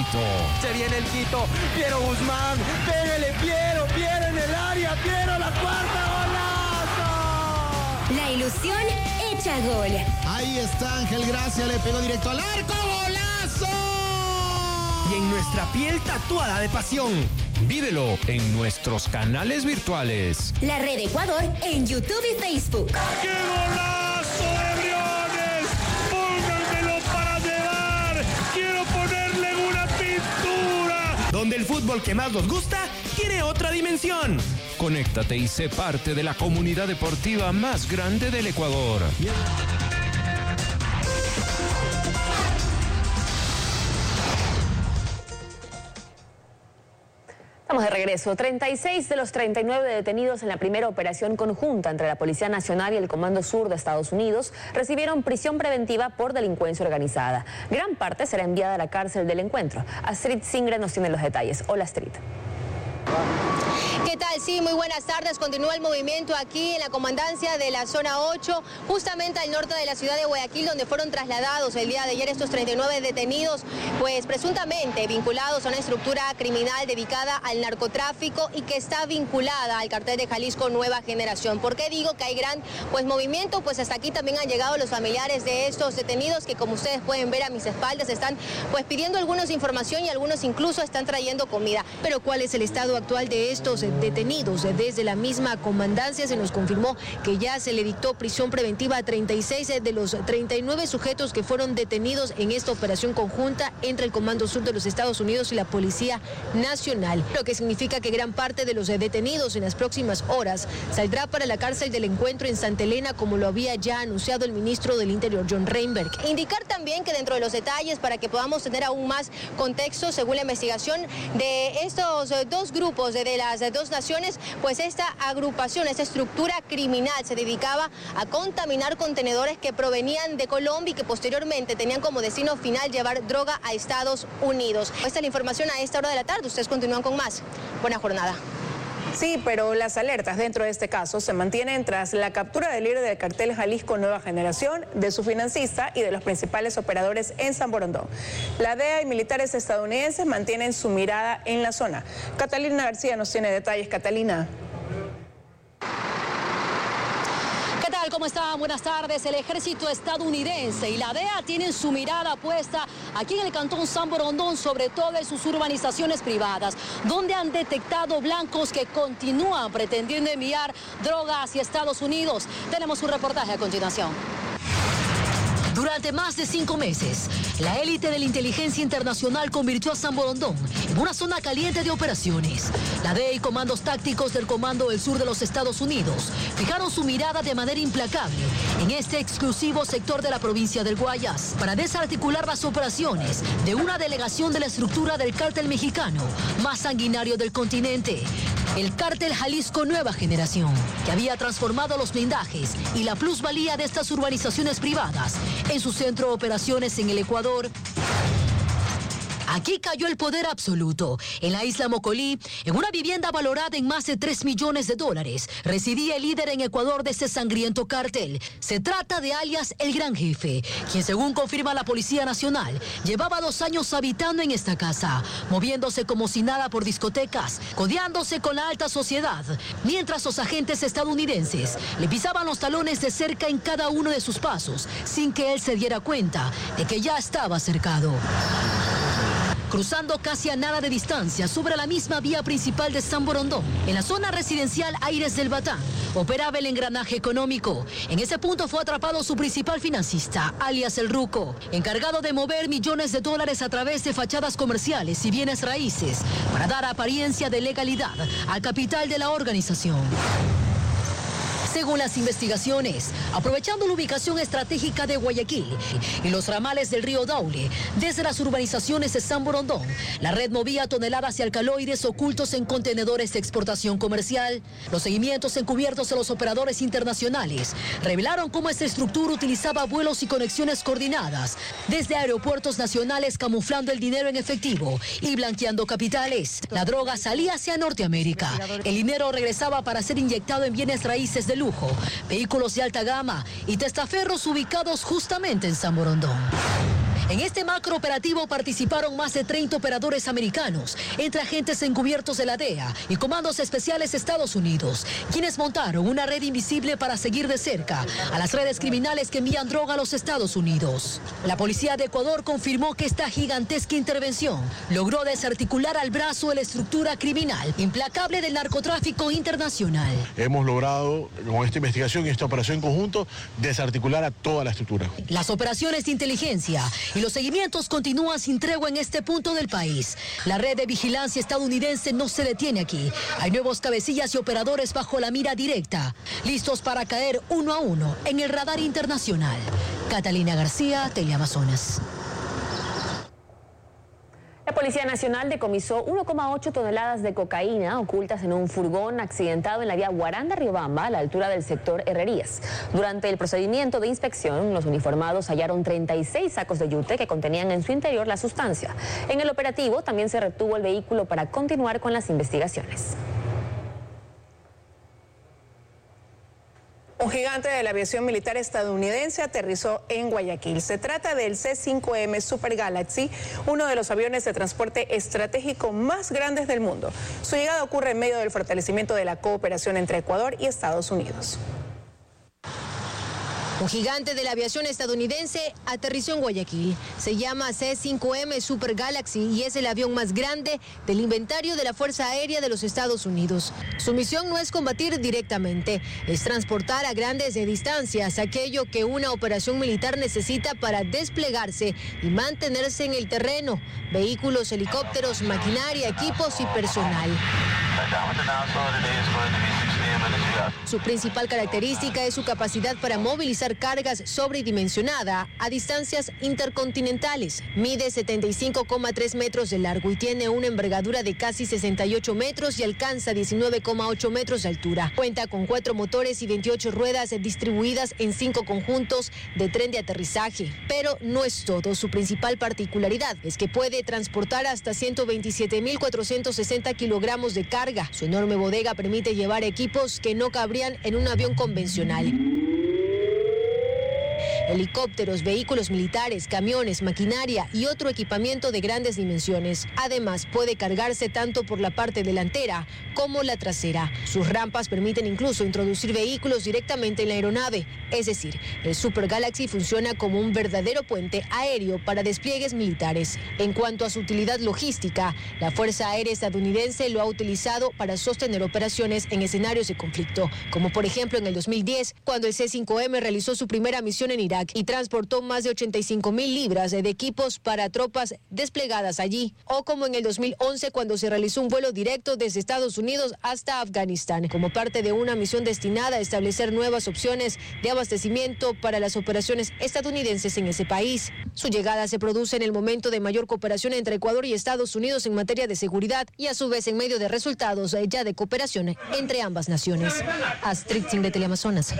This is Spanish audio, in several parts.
Quito. Se viene el Quito, Piero Guzmán, pégale Piero en el área, Piero la cuarta, golazo. La ilusión hecha gol. Ahí está Ángel Gracia, le pegó directo al arco, golazo. Y en nuestra piel tatuada de pasión. Vívelo en nuestros canales virtuales. La Red Ecuador en YouTube y Facebook. ¡Qué golazo de Briones! ¡Pónganmelo para llevar! ¡Quiero ponerle una pintura! Donde el fútbol que más nos gusta tiene otra dimensión. Conéctate y sé parte de la comunidad deportiva más grande del Ecuador. Estamos de regreso. 36 de los 39 detenidos en la primera operación conjunta entre la Policía Nacional y el Comando Sur de Estados Unidos recibieron prisión preventiva por delincuencia organizada. Gran parte será enviada a la cárcel del Encuentro. Astrid Singre nos tiene los detalles. Hola, Astrid. ¿Qué tal? Sí, muy buenas tardes. Continúa el movimiento aquí en la comandancia de la zona 8, justamente al norte de la ciudad de Guayaquil, donde fueron trasladados el día de ayer estos 39 detenidos, pues presuntamente vinculados a una estructura criminal dedicada al narcotráfico y que está vinculada al cartel de Jalisco Nueva Generación. ¿Por qué digo que hay gran movimiento? Pues hasta aquí también han llegado los familiares de estos detenidos que, como ustedes pueden ver a mis espaldas, están pidiendo algunos información y algunos incluso están trayendo comida. Pero ¿cuál es el estado actual de estos detenidos? Desde la misma comandancia se nos confirmó que ya se le dictó prisión preventiva a 36 de los 39 sujetos que fueron detenidos en esta operación conjunta entre el Comando Sur de los Estados Unidos y la Policía Nacional, lo que significa que gran parte de los detenidos en las próximas horas saldrá para la cárcel del Encuentro en Santa Elena, como lo había ya anunciado el ministro del Interior, John Reinberg. Indicar también que dentro de los detalles, para que podamos tener aún más contexto, según la investigación de estos dos grupos de las dos naciones, pues esta agrupación, esta estructura criminal se dedicaba a contaminar contenedores que provenían de Colombia y que posteriormente tenían como destino final llevar droga a Estados Unidos. Esta es la información a esta hora de la tarde. Ustedes continúan con más. Buena jornada. Sí, pero las alertas dentro de este caso se mantienen tras la captura del líder del cartel Jalisco Nueva Generación, de su financista y de los principales operadores en San Borondón. La DEA y militares estadounidenses mantienen su mirada en la zona. Catalina García nos tiene detalles. Catalina. ¿Cómo están? Buenas tardes. El ejército estadounidense y la DEA tienen su mirada puesta aquí en el cantón San Borondón, sobre todo en sus urbanizaciones privadas, donde han detectado blancos que continúan pretendiendo enviar droga hacia Estados Unidos. Tenemos un reportaje a continuación. Durante más de 5 meses, la élite de la inteligencia internacional convirtió a San Borondón en una zona caliente de operaciones. La DEA y comandos tácticos del Comando del Sur de los Estados Unidos fijaron su mirada de manera implacable en este exclusivo sector de la provincia del Guayas para desarticular las operaciones de una delegación de la estructura del cártel mexicano más sanguinario del continente, el cártel Jalisco Nueva Generación, que había transformado los blindajes y la plusvalía de estas urbanizaciones privadas en su centro de operaciones en el Ecuador. Aquí cayó el poder absoluto. En la isla Mocolí, en una vivienda valorada en más de $3 millones, residía el líder en Ecuador de este sangriento cártel. Se trata de alias El Gran Jefe, quien, según confirma la Policía Nacional, llevaba 2 años habitando en esta casa, moviéndose como si nada por discotecas, codeándose con la alta sociedad, mientras los agentes estadounidenses le pisaban los talones de cerca en cada uno de sus pasos, sin que él se diera cuenta de que ya estaba cercado. Cruzando casi a nada de distancia sobre la misma vía principal de San Borondón, en la zona residencial Aires del Batán, operaba el engranaje económico. En ese punto fue atrapado su principal financista, alias El Ruco, encargado de mover millones de dólares a través de fachadas comerciales y bienes raíces para dar apariencia de legalidad al capital de la organización. Según las investigaciones, aprovechando la ubicación estratégica de Guayaquil y los ramales del río Daule, desde las urbanizaciones de San Borondón, la red movía toneladas de alcaloides ocultos en contenedores de exportación comercial. Los seguimientos encubiertos de los operadores internacionales revelaron cómo esta estructura utilizaba vuelos y conexiones coordinadas desde aeropuertos nacionales, camuflando el dinero en efectivo y blanqueando capitales. La droga salía hacia Norteamérica. El dinero regresaba para ser inyectado en bienes raíces de lujo, vehículos de alta gama y testaferros ubicados justamente en San Borondón. En este macrooperativo participaron más de 30 operadores americanos, entre agentes encubiertos de la DEA y comandos especiales de Estados Unidos, quienes montaron una red invisible para seguir de cerca a las redes criminales que envían droga a los Estados Unidos. La policía de Ecuador confirmó que esta gigantesca intervención logró desarticular al brazo de la estructura criminal implacable del narcotráfico internacional. Hemos logrado, con esta investigación y esta operación en conjunto, desarticular a toda la estructura. Las operaciones de inteligencia y los seguimientos continúan sin tregua en este punto del país. La red de vigilancia estadounidense no se detiene aquí. Hay nuevos cabecillas y operadores bajo la mira directa, listos para caer uno a uno en el radar internacional. Catalina García, Teleamazonas. La Policía Nacional decomisó 1,8 toneladas de cocaína ocultas en un furgón accidentado en la vía Guaranda-Riobamba, a la altura del sector Herrerías. Durante el procedimiento de inspección, los uniformados hallaron 36 sacos de yute que contenían en su interior la sustancia. En el operativo también se retuvo el vehículo para continuar con las investigaciones. Un gigante de la aviación militar estadounidense aterrizó en Guayaquil. Se trata del C-5M Super Galaxy, uno de los aviones de transporte estratégico más grandes del mundo. Su llegada ocurre en medio del fortalecimiento de la cooperación entre Ecuador y Estados Unidos. Un gigante de la aviación estadounidense aterrizó en Guayaquil. Se llama C-5M Super Galaxy y es el avión más grande del inventario de la Fuerza Aérea de los Estados Unidos. Su misión no es combatir directamente, es transportar a grandes distancias aquello que una operación militar necesita para desplegarse y mantenerse en el terreno: vehículos, helicópteros, maquinaria, equipos y personal. Su principal característica es su capacidad para movilizar cargas sobredimensionada a distancias intercontinentales. Mide 75,3 metros de largo y tiene una envergadura de casi 68 metros y alcanza 19,8 metros de altura. Cuenta con 4 motores y 28 ruedas distribuidas en 5 conjuntos de tren de aterrizaje. Pero no es todo. Su principal particularidad es que puede transportar hasta 127.460 kilogramos de carga. Su enorme bodega permite llevar equipos que no cabrían en un avión convencional. Helicópteros, vehículos militares, camiones, maquinaria y otro equipamiento de grandes dimensiones. Además, puede cargarse tanto por la parte delantera como la trasera. Sus rampas permiten incluso introducir vehículos directamente en la aeronave. Es decir, el Super Galaxy funciona como un verdadero puente aéreo para despliegues militares. En cuanto a su utilidad logística, la Fuerza Aérea estadounidense lo ha utilizado para sostener operaciones en escenarios de conflicto, como por ejemplo en el 2010, cuando el C-5M realizó su primera misión en Irak y transportó más de 85.000 libras de equipos para tropas desplegadas allí, o como en el 2011 cuando se realizó un vuelo directo desde Estados Unidos hasta Afganistán, como parte de una misión destinada a establecer nuevas opciones de abastecimiento para las operaciones estadounidenses en ese país. Su llegada se produce en el momento de mayor cooperación entre Ecuador y Estados Unidos en materia de seguridad y a su vez en medio de resultados ya de cooperación entre ambas naciones. Astrid Singh, de Teleamazonas.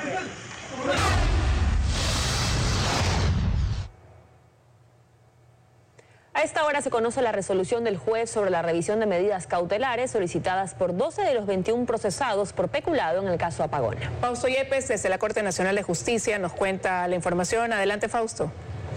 A esta hora se conoce la resolución del juez sobre la revisión de medidas cautelares solicitadas por 12 de los 21 procesados por peculado en el caso Apagón. Fausto Yepes, desde la Corte Nacional de Justicia, nos cuenta la información. Adelante, Fausto.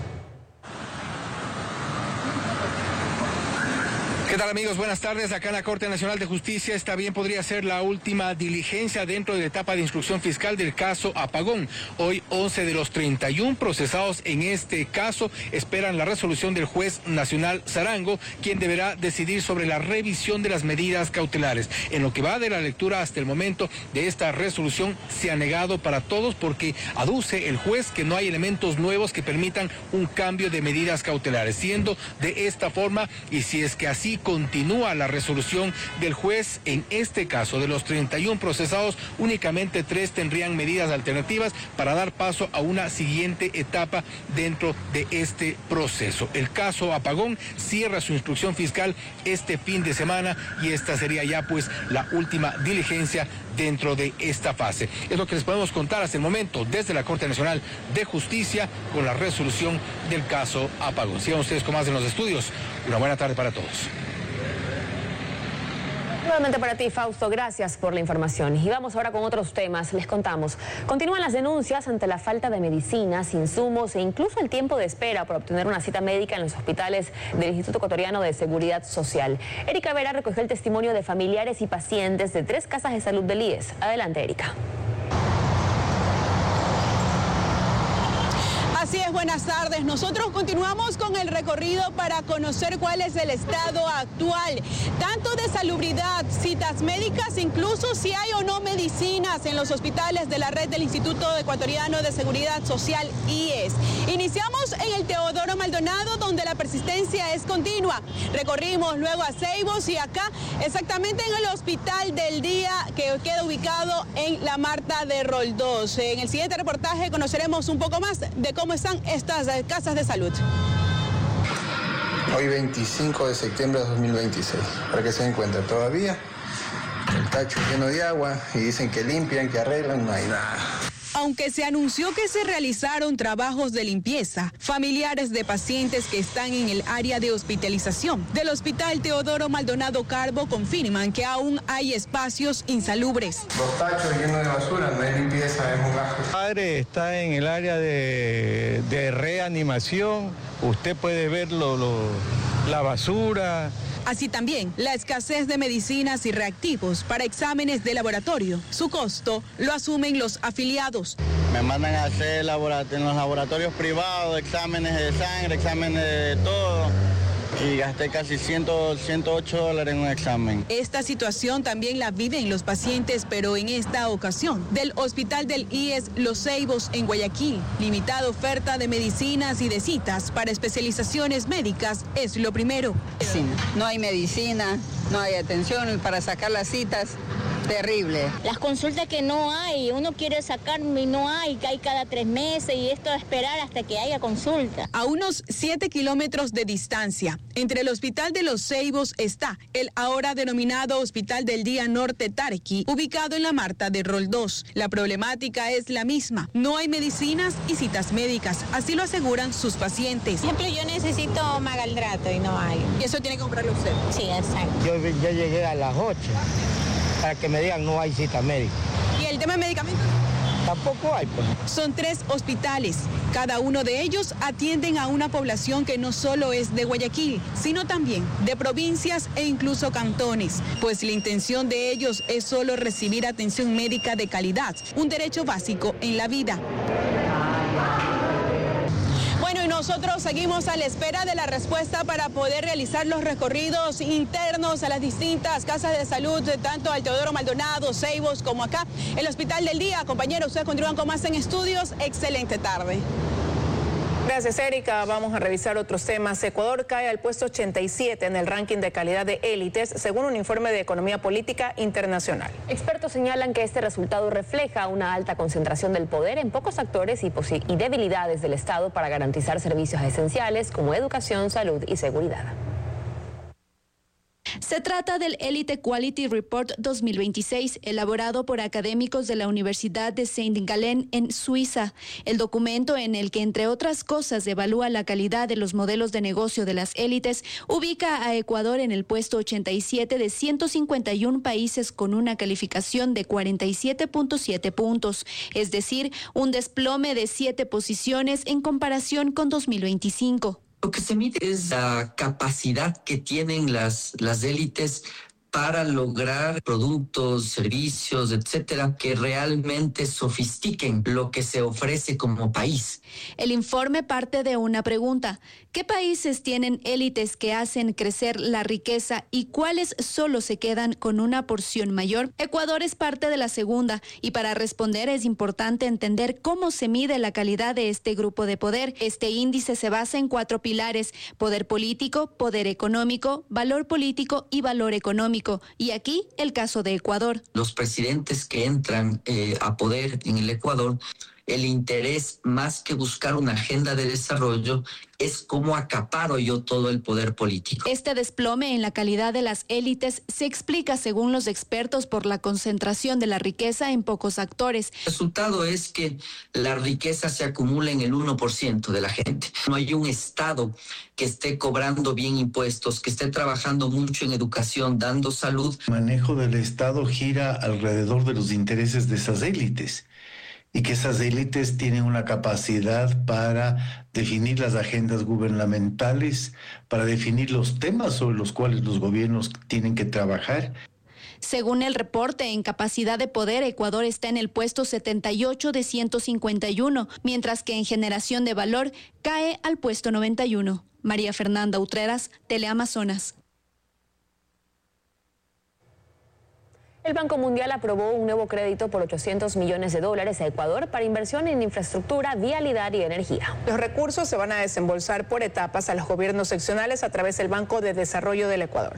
¿Qué tal, amigos? Buenas tardes. Acá en la Corte Nacional de Justicia, esta bien podría ser la última diligencia dentro de la etapa de instrucción fiscal del caso Apagón. Hoy 11 de los 31 procesados en este caso esperan la resolución del juez nacional Zarango, quien deberá decidir sobre la revisión de las medidas cautelares. En lo que va de la lectura hasta el momento de esta resolución, se ha negado para todos porque aduce el juez que no hay elementos nuevos que permitan un cambio de medidas cautelares. Siendo de esta forma, y si es que así continúa la resolución del juez, en este caso de los 31 procesados, únicamente 3 tendrían medidas alternativas para dar paso a una siguiente etapa dentro de este proceso. El caso Apagón cierra su instrucción fiscal este fin de semana y esta sería ya pues la última diligencia dentro de esta fase. Es lo que les podemos contar hasta el momento desde la Corte Nacional de Justicia con la resolución del caso Apagón. Sigan ustedes con más en los estudios. Una buena tarde para todos. Nuevamente para ti, Fausto, gracias por la información. Y vamos ahora con otros temas. Les contamos. Continúan las denuncias ante la falta de medicinas, insumos e incluso el tiempo de espera por obtener una cita médica en los hospitales del Instituto Ecuatoriano de Seguridad Social. Erika Vera recogió el testimonio de familiares y pacientes de 3 casas de salud del IES. Adelante, Erika. Así es, buenas tardes. Nosotros continuamos con el recorrido para conocer cuál es el estado actual, tanto de salubridad, citas médicas, incluso si hay o no medicinas en los hospitales de la red del Instituto Ecuatoriano de Seguridad Social, IES. Iniciamos en el Teodoro Maldonado, donde la persistencia es continua. Recorrimos luego a Ceibos y acá exactamente en el Hospital del Día, que queda ubicado en la Marta de Roldós. En el siguiente reportaje conoceremos un poco más de cómo están estas casas de salud. Hoy 25 de septiembre de 2026, para que se den cuenta, todavía el tacho lleno de agua y dicen que limpian, que arreglan, no hay nada. Aunque se anunció que se realizaron trabajos de limpieza, familiares de pacientes que están en el área de hospitalización del Hospital Teodoro Maldonado Carbo confirman que aún hay espacios insalubres. Los tachos llenos de basura, no hay limpieza, es un gasto. El padre está en el área de reanimación, usted puede ver la basura. Así también, la escasez de medicinas y reactivos para exámenes de laboratorio. Su costo lo asumen los afiliados. Me mandan a hacer en los laboratorios privados exámenes de sangre, exámenes de todo. Y gasté casi $108 en un examen. Esta situación también la viven los pacientes, pero en esta ocasión del Hospital del IES Los Ceibos en Guayaquil. Limitada oferta de medicinas y de citas para especializaciones médicas es lo primero. No hay medicina, no hay atención para sacar las citas. Terrible. Las consultas que no hay, uno quiere sacar y no hay, que hay cada 3 meses y esto a esperar hasta que haya consulta. A unos 7 kilómetros de distancia, entre el Hospital de Los Ceibos está el ahora denominado Hospital del Día Norte Tarqui, ubicado en la Marta de Roldós. La problemática es la misma, no hay medicinas y citas médicas, así lo aseguran sus pacientes. Por ejemplo, yo necesito magaldrato y no hay. ¿Y eso tiene que comprarlo usted? Sí, exacto. Yo llegué a las 8. Para que me digan no hay cita médica. ¿Y el tema de medicamentos? Tampoco hay, pues. Son 3 hospitales. Cada uno de ellos atienden a una población que no solo es de Guayaquil, sino también de provincias e incluso cantones, pues la intención de ellos es solo recibir atención médica de calidad, un derecho básico en la vida. Bueno, y nosotros seguimos a la espera de la respuesta para poder realizar los recorridos internos a las distintas casas de salud, tanto al Teodoro Maldonado, Ceibos, como acá, el Hospital del Día. Compañeros, ustedes continúan con más en estudios. Excelente tarde. Gracias, Erika. Vamos a revisar otros temas. Ecuador cae al puesto 87 en el ranking de calidad de élites, según un informe de Economía Política Internacional. Expertos señalan que este resultado refleja una alta concentración del poder en pocos actores y debilidades del Estado para garantizar servicios esenciales como educación, salud y seguridad. Se trata del Elite Quality Report 2026, elaborado por académicos de la Universidad de Saint-Gallen en Suiza. El documento, en el que, entre otras cosas, evalúa la calidad de los modelos de negocio de las élites, ubica a Ecuador en el puesto 87 de 151 países con una calificación de 47.7 puntos, es decir, un desplome de 7 posiciones en comparación con 2025. Lo que se mide es la capacidad que tienen las élites para lograr productos, servicios, etcétera, que realmente sofistiquen lo que se ofrece como país. El informe parte de una pregunta: ¿qué países tienen élites que hacen crecer la riqueza y cuáles solo se quedan con una porción mayor? Ecuador es parte de la segunda, y para responder es importante entender cómo se mide la calidad de este grupo de poder. Este índice se basa en 4 pilares: poder político, poder económico, valor político y valor económico. Y aquí el caso de Ecuador. Los presidentes que entran a poder en el Ecuador el interés, más que buscar una agenda de desarrollo, es cómo acaparo yo todo el poder político. Este desplome en la calidad de las élites se explica, según los expertos, por la concentración de la riqueza en pocos actores. El resultado es que la riqueza se acumula en el 1% de la gente. No hay un Estado que esté cobrando bien impuestos, que esté trabajando mucho en educación, dando salud. El manejo del Estado gira alrededor de los intereses de esas élites, y que esas élites tienen una capacidad para definir las agendas gubernamentales, para definir los temas sobre los cuales los gobiernos tienen que trabajar. Según el reporte, en capacidad de poder, Ecuador está en el puesto 78 de 151, mientras que en generación de valor cae al puesto 91. María Fernanda Utreras, Teleamazonas. El Banco Mundial aprobó un nuevo crédito por $800 millones a Ecuador para inversión en infraestructura, vialidad y energía. Los recursos se van a desembolsar por etapas a los gobiernos seccionales a través del Banco de Desarrollo del Ecuador.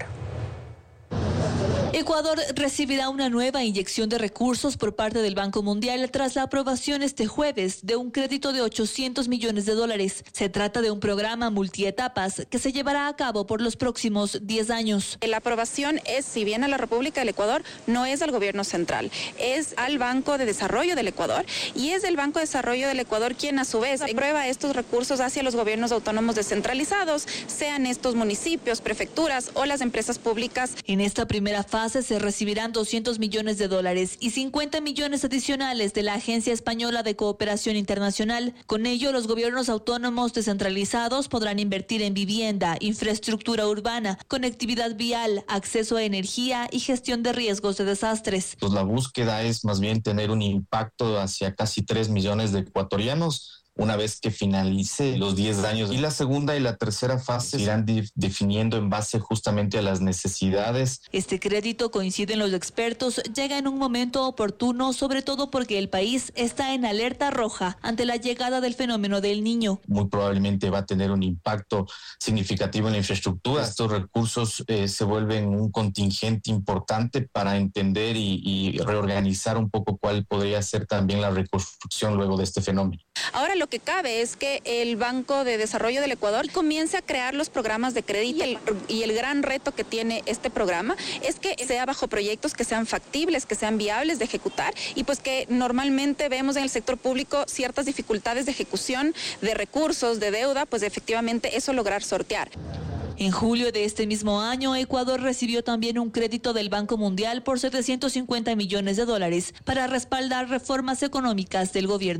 Ecuador recibirá una nueva inyección de recursos por parte del Banco Mundial tras la aprobación este jueves de un crédito de $800 millones. Se trata de un programa multietapas que se llevará a cabo por los próximos 10 años. La aprobación es, si bien a la República del Ecuador, no es al gobierno central, es al Banco de Desarrollo del Ecuador, y es el Banco de Desarrollo del Ecuador quien a su vez aprueba estos recursos hacia los gobiernos autónomos descentralizados, sean estos municipios, prefecturas o las empresas públicas. En esta primera fase se recibirán $200 millones y 50 millones adicionales de la Agencia Española de Cooperación Internacional. Con ello, los gobiernos autónomos descentralizados podrán invertir en vivienda, infraestructura urbana, conectividad vial, acceso a energía y gestión de riesgos de desastres. Pues la búsqueda es más bien tener un impacto hacia casi 3 millones de ecuatorianos una vez que finalice los 10 años. Y la segunda y la tercera fase irán definiendo en base justamente a las necesidades. Este crédito, coinciden los expertos, llega en un momento oportuno, sobre todo porque el país está en alerta roja ante la llegada del fenómeno del Niño. Muy probablemente va a tener un impacto significativo en la infraestructura. Estos recursos se vuelven un contingente importante para entender y reorganizar un poco cuál podría ser también la reconstrucción luego de este fenómeno. Ahora lo que cabe es que el Banco de Desarrollo del Ecuador comience a crear los programas de crédito y el gran reto que tiene este programa es que sea bajo proyectos que sean factibles, que sean viables de ejecutar y pues que normalmente vemos en el sector público ciertas dificultades de ejecución de recursos, de deuda, pues efectivamente eso lograr sortear. En julio de este mismo año, Ecuador recibió también un crédito del Banco Mundial por $750 millones para respaldar reformas económicas del gobierno.